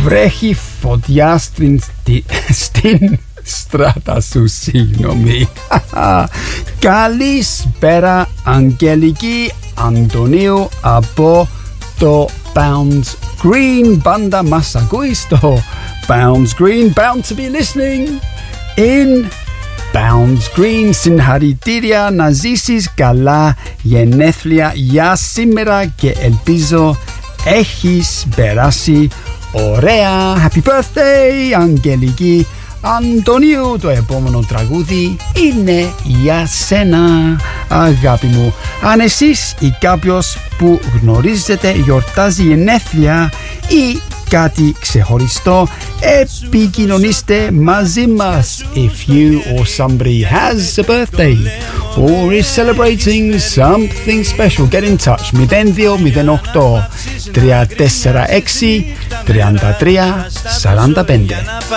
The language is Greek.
Βρέχει φωτιά στην στράτα σου, συγγνώμη. Καλησπέρα, Αγγελική Αντωνίου από το Bounds Green. Πάντα μας ακούει στο Bounds Green. Bound to be listening in Bounds Green. Συγχαρητήρια, να ζήσεις καλά γενέθλια για σήμερα και ελπίζω έχεις περάσει ωραία. Happy birthday, Αγγελική Αντωνίου. Το επόμενο τραγούδι είναι για σένα, αγάπη μου. Αν εσείς ή κάποιος που γνωρίζετε γιορτάζει γενέθλια ή κάτι ξεχωριστό, επικοινωνήστε μαζί μας. If you or somebody has a birthday or is celebrating something special, get in touch. 0208 346 33 45.